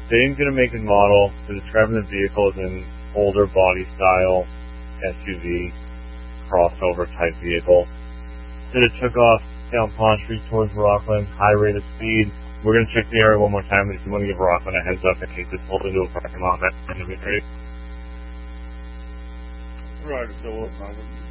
They didn't get a make and model. They're describing the vehicle as an older body style SUV crossover type vehicle. Then it took off down Pond Street towards Rockland, high rate of speed. We're going to check the area one more time, but if you want to give Rockland a heads up in case it's pulled into a parking lot, that's going to be great. Right, so no problem.